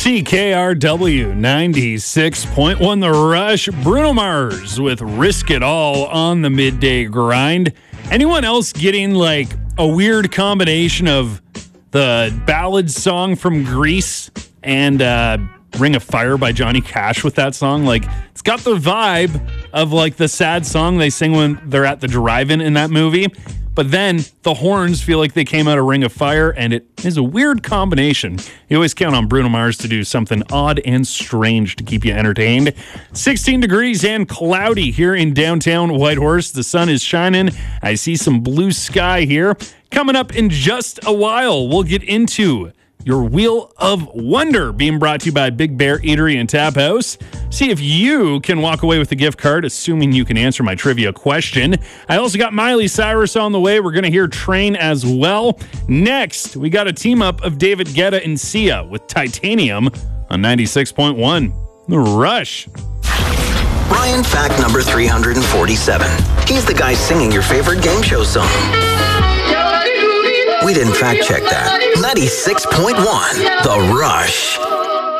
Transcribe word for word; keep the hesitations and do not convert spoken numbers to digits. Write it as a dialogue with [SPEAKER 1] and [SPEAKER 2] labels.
[SPEAKER 1] C K R W ninety-six point one The Rush. Bruno Mars with Risk It All on the midday grind. Anyone else getting like a weird combination of the ballad song from Grease and uh, Ring of Fire by Johnny Cash with that song? Like, it's got the vibe of like the sad song they sing when they're at the drive-in in that movie. But then the horns feel like they came out of Ring of Fire, and it is a weird combination. You always count on Bruno Mars to do something odd and strange to keep you entertained. sixteen degrees and cloudy here in downtown Whitehorse. The sun is shining. I see some blue sky here. Coming up in just a while, we'll get into your Wheel of Wonder, being brought to you by Big Bear Eatery and Tap House. See if you can walk away with a gift card, assuming you can answer my trivia question. I also got Miley Cyrus on the way. We're going to hear Train as well. Next, we got a team up of David Guetta and Sia with Titanium on ninety-six point one The Rush.
[SPEAKER 2] Ryan, fact number three hundred forty-seven. He's the guy singing your favorite game show song. We didn't fact check that. ninety-six point one The Rush.